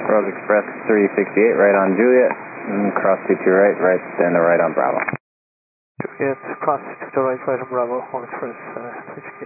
Rogue Express 368, right on Juliet, and cross 22 right, right, then the right on Bravo. Juliet, cross to the right, right on Bravo, Rogue Express 368.